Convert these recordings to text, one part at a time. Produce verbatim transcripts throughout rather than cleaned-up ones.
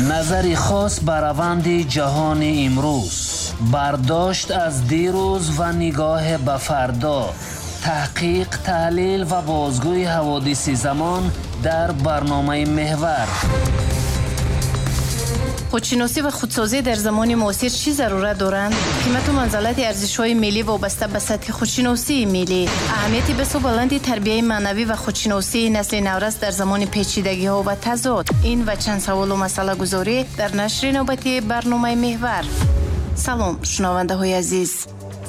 نظری خاص بر روند جهان امروز، برداشت از دیروز و نگاه به فردا، تحقیق، تحلیل و بازگوی حوادث زمان در برنامه محور. خودشناسی و خودسازی در زمان معاصر چی ضرورت دارند؟ قیمت و منزلت ارزش‌های ملی وابسته به سطح خودشناسی ملی، اهمیت بسیار بلند تربیت معنوی و خودشناسی نسل نورس در زمان پیچیدگی‌ها و تضاد، این و چند سوال و مسئله گذاری در نشر نوبتی برنامه محور. سلام شنونده های عزیز.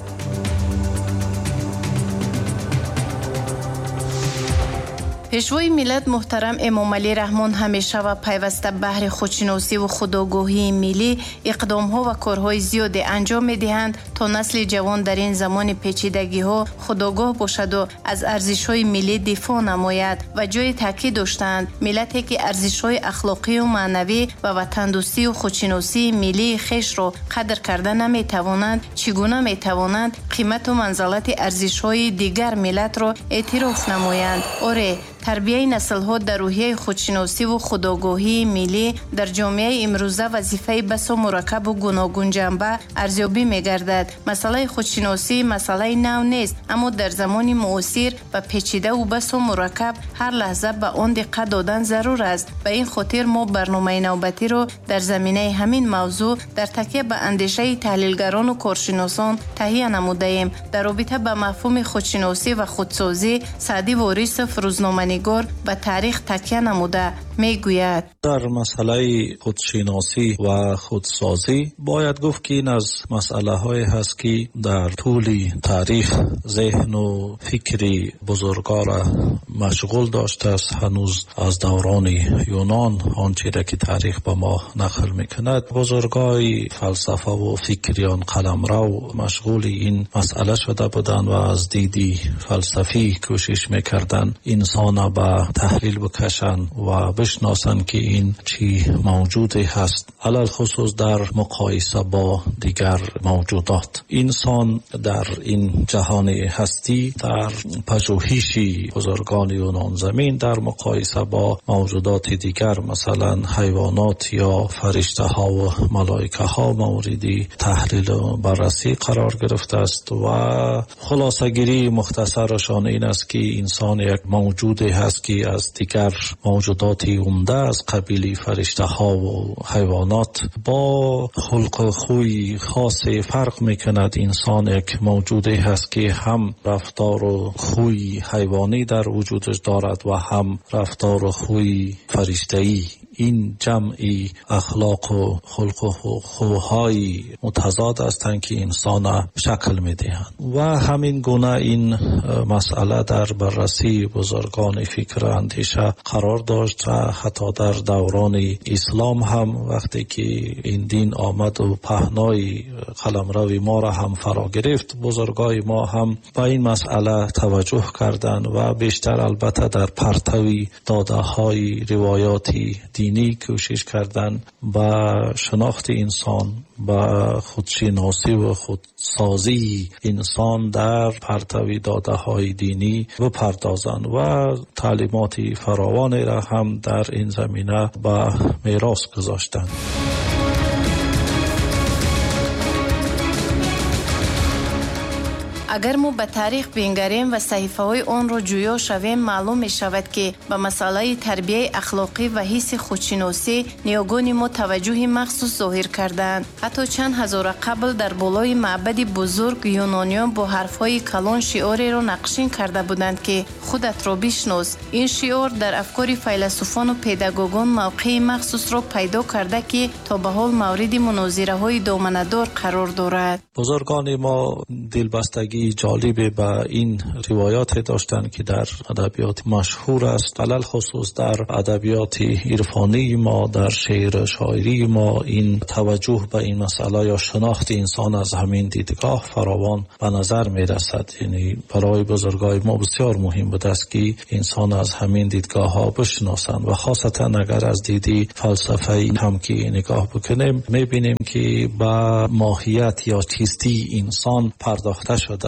پیشوای ملت محترم امام علی رحمان همیشه و پیوسته بهر خودشناسی و خودآگاهی ملی اقدام‌ها و کارهای زیادی انجام می‌دهند تا نسل جوان در این زمان پیچیدگی‌ها خودآگاه باشد و از ارزش‌های ملی دفاع نماید و جای تاکید داشتند ملتی که ارزش‌های اخلاقی و معنوی و وطن دوستی و خودشناسی ملی خیش را قدر کرده نمی‌توانند، چگونه می‌توانند قیمت و منزلت ارزش‌های دیگر ملت را اعتراف نمایند؟ آره، تربیت نسل‌ها در روحیه خودشناسی و خودآگاهی ملی در جامعه امروزه وظیفه بسیار مرکب و گوناگون جنبه ارزیابی می‌گردد. مسئله خودشناسی مسئله نو نیست، اما در زمان معاصر و پیچیده و بسیار مرکب هر لحظه به آن دقت دادن ضرور است. به این خاطر ما برنامه نوبتی را در زمینه همین موضوع در تکیه به اندیشه تحلیلگران و کارشناسان تهیه نموده‌ایم. در رابطه با مفهوم خودشناسی و خودسازی، سعدی واریث روزنامه نگار به تاریخ تکیه نموده میگوید: در مسئله خودشناسی و خودسازی باید گفت که این از مسئله های هست که در طول تاریخ ذهن و فکری بزرگان را مشغول داشته است. هنوز از دوران یونان آنچه را که تاریخ به ما نقل میکند، بزرگای فلسفه و فکریان قلمرو مشغول این مسئله شده بودند و از دیدی فلسفی کوشش میکردند انسان به تحلیل بکشن و بشناسن که این چی موجودی هست، علل خصوص در مقایسه با دیگر موجودات. انسان در این جهان هستی در پژوهش بزرگان یونان زمین در مقایسه با موجودات دیگر مثلا حیوانات یا فرشته ها و ملائکه ها موردی تحلیل و بررسی قرار گرفته است و خلاصه گیری مختصرشان این است که انسان یک موجودی هست که از دیگر موجودات عمده از قبیل فرشته ها و حیوانات با خلق و خوی خاص فرق میکند. انسان یک موجودی هست که هم رفتار و خوی حیوانی در وجودش دارد و هم رفتار و خوی فرشته‌ای. این جمعی اخلاق و خلق و خوهای متضاد هستند که انسان شکل میدهند و همین گونه این مسئله در بررسی بزرگان فکر اندیشه قرار داشت. حتی در دوران اسلام هم وقتی که این دین آمد و پهنای قلمرو ما را هم فرا گرفت، بزرگای ما هم با این مسئله توجه کردند و بیشتر البته در پرتوی داده های روایاتی دینی کوشش کردن با شناخت انسان، با خودشناسی و خودسازی انسان در پرتوی داده های دینی بپردازند و تعلیمات فراوانی را هم در این زمینه به میراث گذاشتند. اگر ما به تاریخ بنگریم و صحیفه های آن را جویا شویم، معلوم می شود که به مسئله تربیت اخلاقی و حس خودشناسی نیاگان ما توجه مخصوص ظاهر کردند. حتی چند هزار قبل در بالای معبد بزرگ یونانیان با حرفهای کلان شعاری را نقشین کرده بودند که خودت را بشناس. این شعار در افکار فیلسوفان و پدیدگان موقع مخصوص را پیدا کرده که تا به حال مورد مناظره های دامنه‌دار قرار دارد. بزرگان ما دلبستگی جالب به این روایات داشتند که در ادبیات مشهور است، علل خصوص در ادبیات عرفانی ما، در شعر و شاعری ما این توجه به این مسئله یا شناخت انسان از همین دیدگاه فراوان به نظر می رسد. یعنی برای بزرگای ما بسیار مهم بود است که انسان از همین دیدگاه ها بشناسند و خاصتا اگر از دیدی فلسفه‌ای هم که نگاه بکنیم می بینیم که با ماهیت یا چیستی انسان پرداخته شده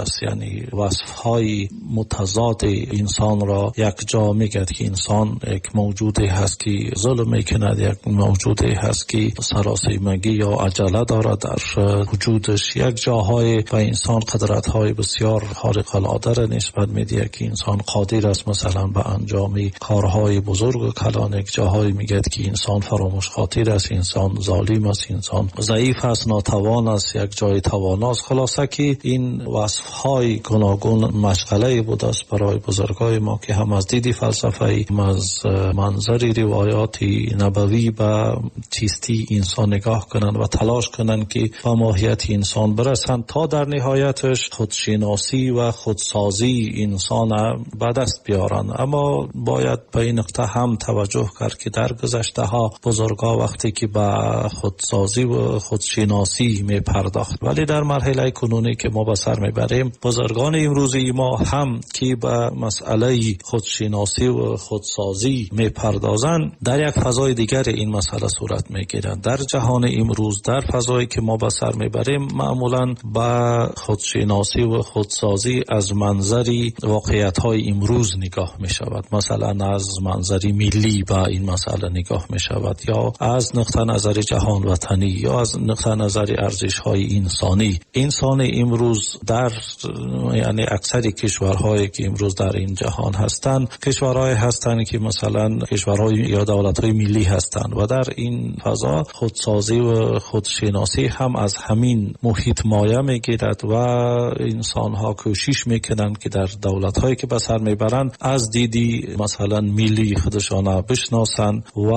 است، یعنی وصف های متضاد انسان را یک جا میگد که انسان یک موجودی هست که ظلم میکند، یک موجودی هست که سراسیمگی یا عجله دارد در وجودش. یک جاهای به انسان قدرت های بسیار خارق العاده نسبت میده که انسان قادر است مثلا به انجام کارهای بزرگ و کلان. یک جاهای میگد که انسان فراموش خاطر است، انسان ظالم است، انسان ضعیف است، ناتوان است، یک جای تواناست. خلاصه که این وصف های گوناگون مشغله بود است برای بزرگای ما که هم از دید فلسفه‌ای، هم از منظر روایات نبوی به چیستی انسان نگاه کنند و تلاش کنند که به ماهیت انسان برسند تا در نهایتش خودشناسی و خودسازی انسان به دست بیارند. اما باید به این نقطه هم توجه کرد که در گذشته ها بزرگا وقتی که به خودسازی و خودشناسی می پرداخت، ولی در مرحله کنونی که ما به سر میبریم بزرگان امروزی ما هم که به مسئله خودشناسی و خودسازی می پردازند در یک فضای دیگر این مسئله صورت میگیرند. در جهان امروز در فضایی که ما به سر میبریم معمولا به خودشناسی و خودسازی از منظری واقعیت های امروز نگاه می شود، مثلا از منظری ملی به این مسئله نگاه می شود، یا از نقطه نظر جهان وطنی، یا از نقطه نظر ارزش های انسانی. انسان امروز در یعنی اکثر کشورهایی که امروز در این جهان هستند کشورهای هستند که مثلا کشورهای یا دولت‌های ملی هستند و در این فضا خودسازی و خودشناسی هم از همین محیط مایه میگیرد و انسان‌ها کوشش میکنند که در دولت‌هایی که به سر میبرند از دیدی مثلا ملی خودشان بشناسند و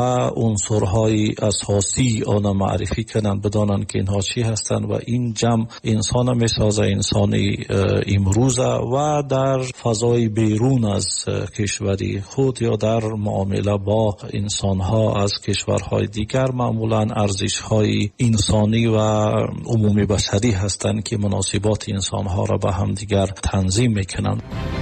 عنصرهای اساسی آن معرفی کنند، بدانند که اینها چی هستند و این جمع انسان میسازه، انسانی امروز و در فضای بیرون از کشوری خود یا در معامله با انسان‌ها از کشورهای دیگر معمولاً ارزش‌های انسانی و عمومی بشری هستند که مناسبات انسان‌ها را به هم دیگر تنظیم میکنند.